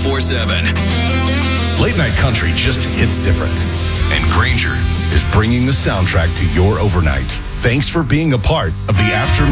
24/7. Late night country just hits different. And Granger is bringing the soundtrack to your overnight. Thanks for being a part of the Afternoon